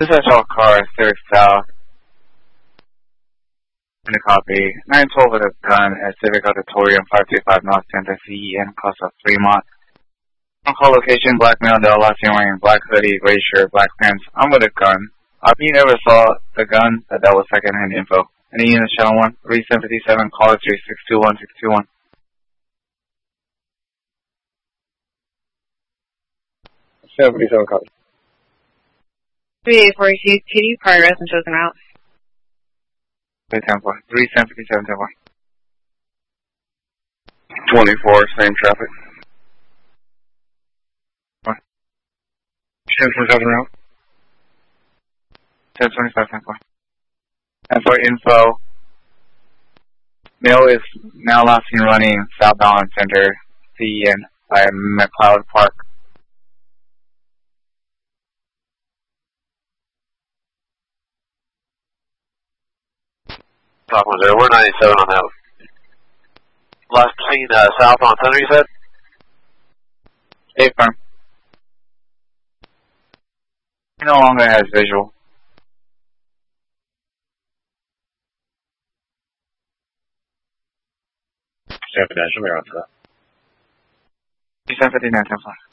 This is all car, Civic South. In the copy. 912 with a gun at Civic Auditorium, 525 North 10th CEN, Costa Fremont. On call location, black male, Alaskan wearing black hoodie, gray shirt, black pants. I'm with a gun. You never saw the gun, that was secondhand info. Any unit channel 1, 3757, caller 3621 621. 757 call. 3842, TD, prior arrest and chosen route. 3757, 24, same traffic. 1027 route. 1025, 10-4. And for info, Mill is now last seen running southbound center CEN by McLeod Park. Top 10, we're 97 on that. Last seen south on center, you said? Stay firm. He no longer has visual. San Financial, we're on to that. 1059, 10-4.